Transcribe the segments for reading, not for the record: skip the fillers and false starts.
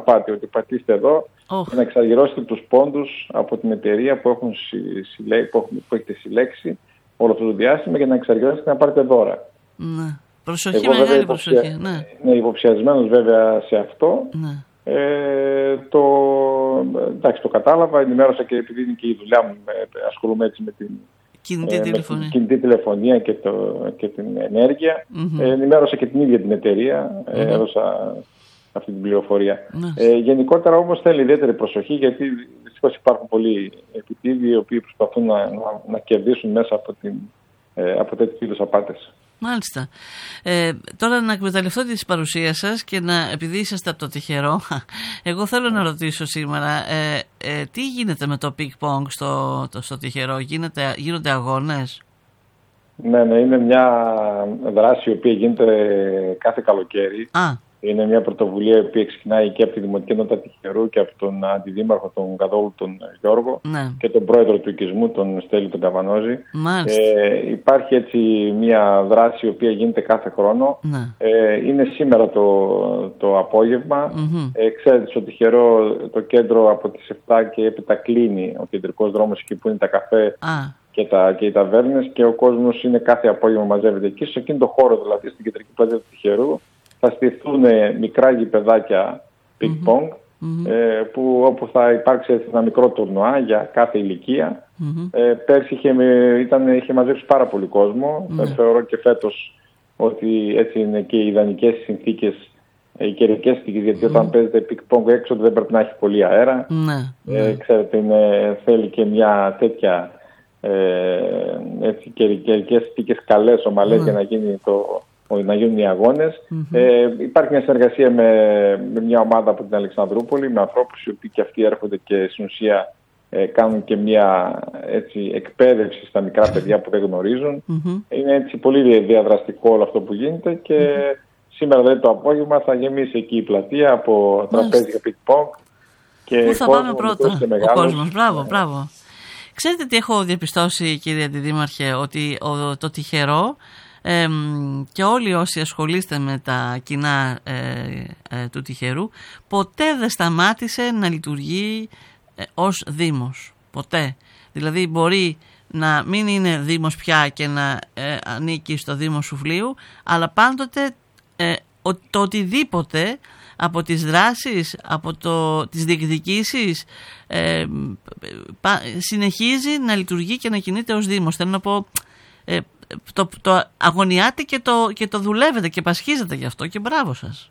απάτη, ότι πατήστε εδώ και να εξαργυρώσετε τους πόντους από την εταιρεία που έχετε συλλέξει όλο αυτό το διάστημα και να εξαργυρώσετε και να πάρετε δώρα. Ναι. Προσοχή, μεγάλη προσοχή. Ναι, υποψιασμένος βέβαια σε αυτό. Ναι. Εντάξει, το κατάλαβα, ενημέρωσα και επειδή είναι και η δουλειά μου, ασχολούμαι έτσι με την κινητή τηλεφωνία και την ενέργεια. Ενημέρωσα και την ίδια την εταιρεία, έδωσα αυτή την πληροφορία. Γενικότερα όμως θέλει ιδιαίτερη προσοχή, γιατί δυστυχώς υπάρχουν πολλοί επιτίδιοι οι οποίοι προσπαθούν να κερδίσουν μέσα από τέτοιου είδους απάτες. Μάλιστα. Τώρα να εκμεταλλευτώ τη παρουσία σας και επειδή είσαστε από το τυχερό, εγώ θέλω να ρωτήσω σήμερα τι γίνεται με το πινκ-πονγκ στο τυχερό, γίνονται αγώνες? Ναι, είναι μια δράση η οποία γίνεται κάθε καλοκαίρι. Είναι μια πρωτοβουλία η οποία ξεκινάει και από τη Δημοτική Ενότητα Τυχερού και από τον Αντιδήμαρχο, τον Καδόλου, τον Γιώργο, και τον πρόεδρο του οικισμού, τον Στέλιο τον Καβανόζη. Υπάρχει έτσι μια δράση η οποία γίνεται κάθε χρόνο. Είναι σήμερα το απόγευμα. Ξέρετε, στο Τυχερό το κέντρο από τις 7 και έπειτα κλείνει ο κεντρικός δρόμος εκεί που είναι τα καφέ και οι ταβέρνες, και ο κόσμος είναι κάθε απόγευμα μαζεύεται εκεί. Σε εκείνο το χώρο, δηλαδή στην κεντρική πλατεία του Τυχερού, θα στηθούν μικρά γηπεδάκια πινκ-πονγκ, όπου θα υπάρξει ένα μικρό τουρνουά για κάθε ηλικία. Πέρσι είχε μαζέψει πάρα πολύ κόσμο. Θεωρώ και φέτος ότι έτσι είναι και οι ιδανικές συνθήκες, οι καιρικές συνθήκες, γιατί όταν παίζετε πινκ-πονγκ έξω δεν πρέπει να έχει πολύ αέρα. Ξέρετε, θέλει και μια τέτοια καιρικές συνθήκες καλές, ομαλές, για να γίνουν οι αγώνες. Υπάρχει μια συνεργασία με μια ομάδα από την Αλεξανδρούπολη, με ανθρώπους οι οποίοι και αυτοί έρχονται και στην ουσία κάνουν και μια εκπαίδευση στα μικρά παιδιά που δεν γνωρίζουν. Είναι έτσι πολύ διαδραστικό όλο αυτό που γίνεται, και σήμερα δηλαδή το απόγευμα θα γεμίσει εκεί η πλατεία από τραπέζια πινκ-πονγκ. Πού θα πάμε πρώτα ο κόσμος? Μπράβο. Ξέρετε τι έχω διαπιστώσει, κύριε Αντιδήμαρχε, ότι το τυχερό και όλοι όσοι ασχολείστε με τα κοινά του τυχερού, ποτέ δεν σταμάτησε να λειτουργεί ως δήμος. Ποτέ. Δηλαδή μπορεί να μην είναι δήμος πια και να ανήκει στο Δήμο Σουφλίου, αλλά πάντοτε το οτιδήποτε από τις δράσεις, από τις διεκδικήσεις συνεχίζει να λειτουργεί και να κινείται ως δήμος. Θέλω να πω, το αγωνιάτε και το δουλεύετε και πασχίζετε γι' αυτό, και μπράβο σας.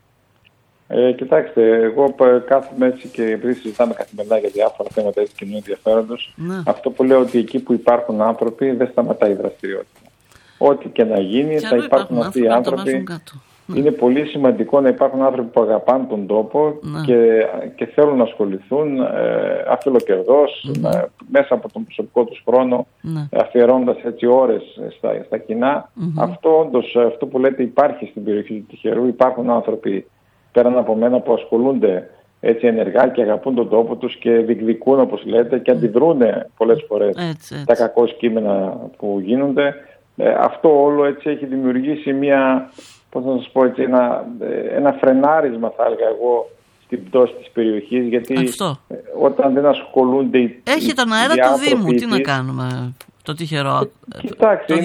Κοιτάξτε, εγώ κάθομαι έτσι, και επειδή συζητάμε καθημερινά για διάφορα θέματα έτσι κοινού ενδιαφέροντος, αυτό που λέω, ότι εκεί που υπάρχουν άνθρωποι δεν σταματάει η δραστηριότητα. Ό,τι και να γίνει θα υπάρχουν αυτοί οι άνθρωποι. Είναι πολύ σημαντικό να υπάρχουν άνθρωποι που αγαπάνε τον τόπο και θέλουν να ασχοληθούν αφιλοκερδώς, μέσα από τον προσωπικό τους χρόνο, αφιερώνοντας έτσι ώρες στα κοινά. Αυτό όντως, αυτό που λέτε, υπάρχει στην περιοχή του Τυχερού. Υπάρχουν άνθρωποι πέραν από μένα που ασχολούνται έτσι ενεργά και αγαπούν τον τόπο τους και διεκδικούν, όπως λέτε, και αντιδρούν πολλές φορές τα κακό κείμενα που γίνονται. Αυτό όλο έτσι έχει δημιουργήσει μια... πώς να σας πω, έτσι, ένα φρενάρισμα, θα έλεγα εγώ, στην πτώση της περιοχής, γιατί όταν δεν ασχολούνται έχει τον αέρα του Δήμου, τι να κάνουμε, το τυχερό. Κοιτάξτε,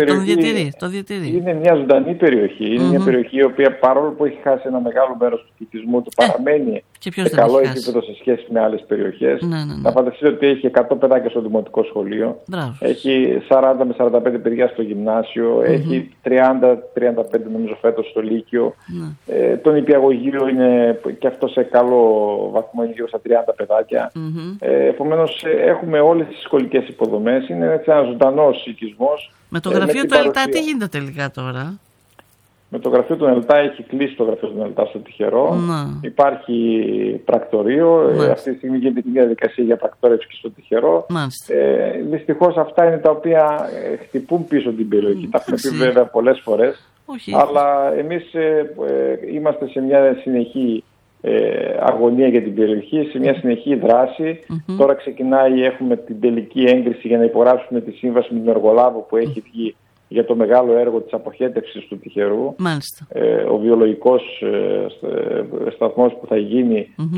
το διατηρεί. Είναι μια ζωντανή περιοχή. Είναι μια περιοχή η οποία, παρόλο που έχει χάσει ένα μεγάλο μέρος του πληθυσμού του, παραμένει σε καλό επίπεδο σε σχέση με άλλες περιοχές. Να φανταστείτε ότι έχει 100 παιδάκια στο δημοτικό σχολείο, έχει 40 με 45 παιδιά στο γυμνάσιο, έχει 30-35 νομίζω φέτος στο Λύκειο. Το νηπιαγωγείο είναι και αυτό σε καλό βαθμό, είναι γύρω στα 30 παιδάκια. Επομένως έχουμε όλες τις σχολικές υποδομές. Είναι έτσι ένας ζωντανός οικισμός. Με το γραφείο του ΕΛΤΑ τι γίνεται τελικά τώρα? Με το γραφείο του ΕΛΤΑ έχει κλείσει το γραφείο του ΕΛΤΑ στο Τυχερό. Υπάρχει πρακτορείο. Αυτή τη στιγμή γίνεται μια διαδικασία για πρακτόρευση και στο Τυχερό. Δυστυχώς αυτά είναι τα οποία χτυπούν πίσω την περιοχή. Τα έχουμε πει βέβαια πολλές φορές. Αλλά εμείς είμαστε σε μια συνεχή αγωνία για την περιοχή, σε μια συνεχή δράση. Τώρα ξεκινάει, έχουμε την τελική έγκριση για να υπογράψουμε τη σύμβαση με τον εργολάβο που έχει βγει για το μεγάλο έργο της αποχέτευσης του Τυχερού. Ο βιολογικός σταθμός που θα γίνει